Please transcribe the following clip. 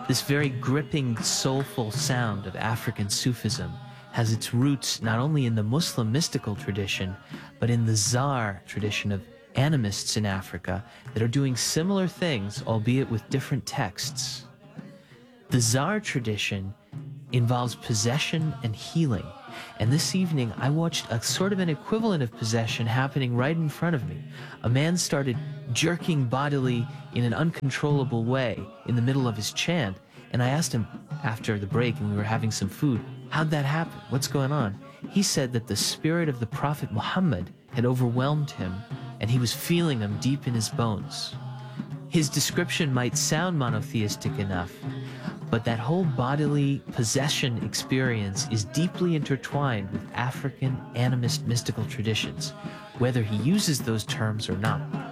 This very gripping, soulful sound of African Sufism has its roots not only in the Muslim mystical tradition, but in the Zar tradition of animists in Africa that are doing similar things, albeit with different texts. The Zar tradition involves possession and healing, and this evening I watched a sort of an equivalent of possession happening right in front of me. A man started jerking bodily in an uncontrollable way in the middle of his chant, and I asked him after the break and we were having some food, how'd that happen? What's going on? He said that the spirit of the Prophet Muhammad had overwhelmed him and he was feeling them deep in his bones. His description might sound monotheistic enough, but that whole bodily possession experience is deeply intertwined with African animist mystical traditions, whether he uses those terms or not.